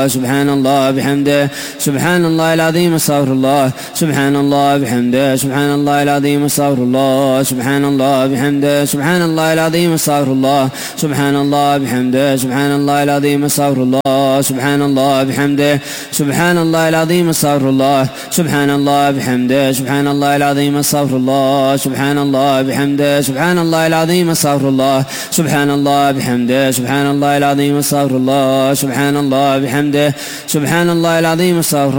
سبحان الله بحمده سبحان الله العظيم استغفر الله سبحان الله بحمده سبحان الله العظيم استغفر الله سبحان الله بحمده سبحان الله العظيم استغفر الله سبحان الله بحمده سبحان الله العظيم استغفر الله سبحان الله بحمده سبحان الله العظيم استغفر الله سبحان الله بحمده سبحان الله العظيم استغفر الله سبحان الله بحمده سبحان الله العظيم استغفر الله سبحان الله بحمده سبحان الله العظيم استغفر الله سبحان الله بحمده سبحان الله العظيم استغفر